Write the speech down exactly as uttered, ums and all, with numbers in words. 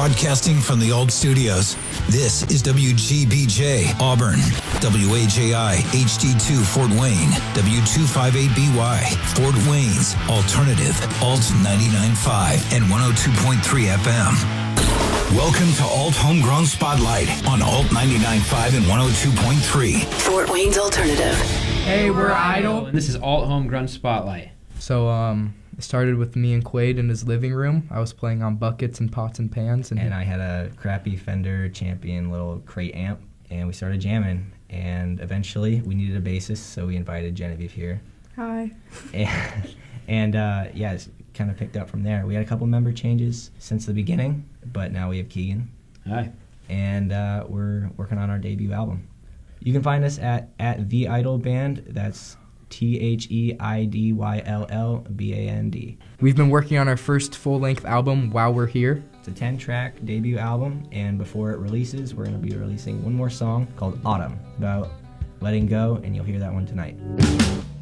Broadcasting from the old studios, this is W G B J, Auburn, W A J I, H D two, Fort Wayne, W two fifty-eight B Y, Fort Wayne's Alternative, Alt ninety-nine point five and one oh two point three F M. Welcome to Alt Homegrown Spotlight on Alt ninety-nine point five and one oh two point three. Fort Wayne's Alternative. Hey, we're Idol. This is Alt Homegrown Spotlight. So, um, it started with me and Quaid in his living room. I was playing on buckets and pots and pans. And, and I had a crappy Fender Champion little crate amp, and we started jamming. And eventually, we needed a bassist, so we invited Genevieve here. Hi. And, and uh, yeah, it's kind of picked up from there. We had a couple member changes since the beginning, but now we have Keegan. Hi. And uh, we're working on our debut album. You can find us at, at The Idol Band. That's T H E I D Y L L B A N D. We've been working on our first full-length album, While We're Here. It's a ten-track debut album, and before it releases, we're going to be releasing one more song called Autumn, about letting go, and you'll hear that one tonight.